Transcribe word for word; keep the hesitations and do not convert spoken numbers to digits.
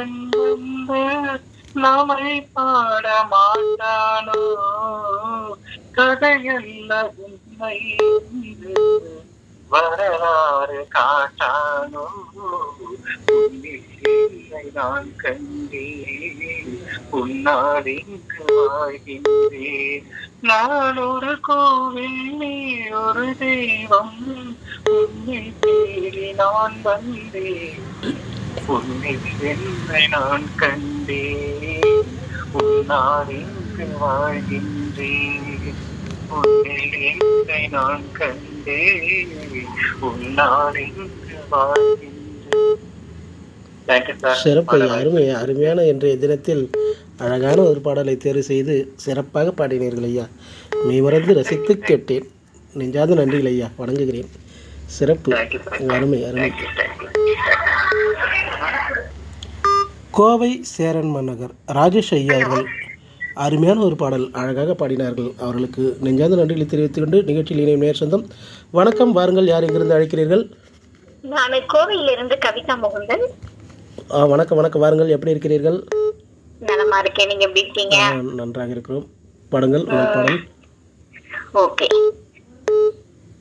காதலன் வந்து நாமை பாட மாட்டானோ, கதையல்ல உண்மை என்று வரலாறு காட்டானோ, உன்னை நான் கண்டேன் உன்னால் இங்கு வாழ்கின்றேன். நான் ஒரு கோவில் நீ ஒரு தெய்வம், உன்னை தேடி நான் வந்தேன், உன்னில் என்னை நான் கண்டேன் உன்னால் இங்கு வாழ்கின்றேன், உன்னில் என்னை நான் கண்டேன் உன்னால் இங்கு வாழ்கின்றேன். சிறப்பு, அருமை, அருமையான இன்றைய தினத்தில் அழகான ஒரு பாடலை தேர்வு செய்து சிறப்பாக பாடினீர்கள் ஐயா. மெய்மறந்து ரசித்து கேட்டேன். நெஞ்சாத நன்றிகள் ஐயா, வணங்குகிறேன். சிறப்பு, அருமை அருமை. கோவை சேரன் மன்னகர் ராஜேஷ் ஐயா அவர்கள் அருமையான ஒரு பாடல் அழகாக பாடினார்கள். அவர்களுக்கு நெஞ்சார்ந்த நன்றிகளை தெரிவித்துக் கொண்டு நிகழ்ச்சியில் இணையும் நேர் சொந்தம். வணக்கம், வாருங்கள். யார் எங்கிருந்து அழைக்கிறீர்கள்? நான் கோவையிலிருந்து கவிதா முகுந்தன். வணக்கம் வணக்கம், வாருங்கள். எப்படி இருக்கிறீர்கள்? நலமா இருக்கேன், நீங்க எப்படி இருக்கீங்க? நன்றாக இருக்கிறோம். பாடுங்கள் உங்கள் பாடல். ஓகே.